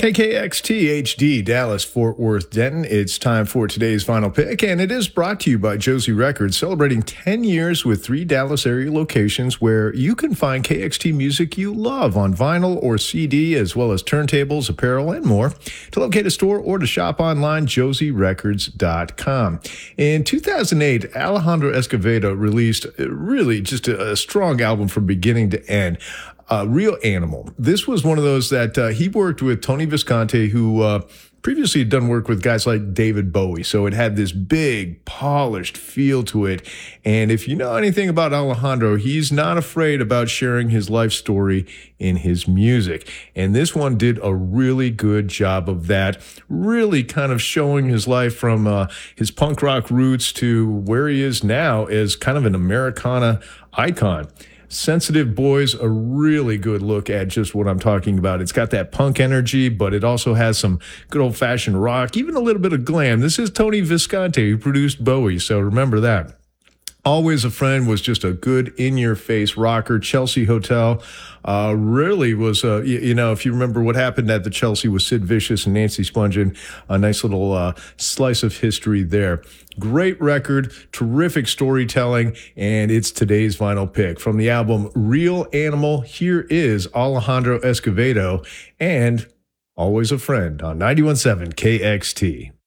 KKXT HD, Dallas, Fort Worth, Denton. It's time for today's final pick, and it is brought to you by Josie Records, celebrating 10 years with 3 Dallas area locations where you can find KXT music you love on vinyl or CD, as well as turntables, apparel, and more. To locate a store or to shop online, josierecords.com. In 2008, Alejandro Escovedo released really just a strong album from beginning to end. Real Animal. This was one of those that he worked with Tony Visconti, who previously had done work with guys like David Bowie. So it had this big, polished feel to it. And if you know anything about Alejandro, he's not afraid about sharing his life story in his music. And this one did a really good job of that, really kind of showing his life from his punk rock roots to where he is now as kind of an Americana icon. Sensitive Boys, a really good look at just what I'm talking about. It's got that punk energy, but it also has some good old-fashioned rock, even a little bit of glam. This is Tony Visconti, who produced Bowie, so remember that. Always a Friend was just a good in-your-face rocker. Chelsea Hotel really was, if you remember what happened at the Chelsea with Sid Vicious and Nancy Spungen, a nice little slice of history there. Great record, terrific storytelling, and it's today's vinyl pick. From the album Real Animal, here is Alejandro Escovedo and Always a Friend on 91.7 KXT.